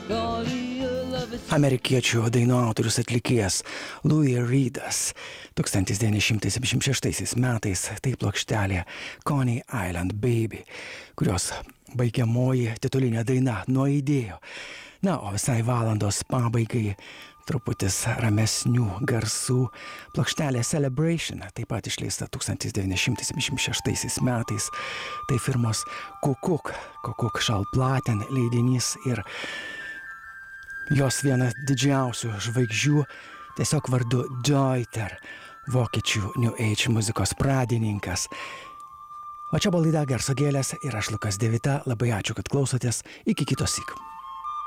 Amerikiečių dainų autorius atlikėjas Louis Reedas 1976 metais tai plokštelė Coney Island Baby, kurios baigiamoji titulinė daina nuaidėjo. Na, o visai valandos pabaigai truputis ramesnių garsų plokštelė Celebration, taip pat išleista 1976 metais. Tai firmos Kuckuck Schallplatten leidinys ir jos viena didžiausių žvaigždžių tiesiog vardu Deuter, vokiečių New Age muzikos pradininkas. O čia buvo laida Garso gėlės ir aš Lukas Devita. Labai ačiū, kad klausotės. Iki kito syk.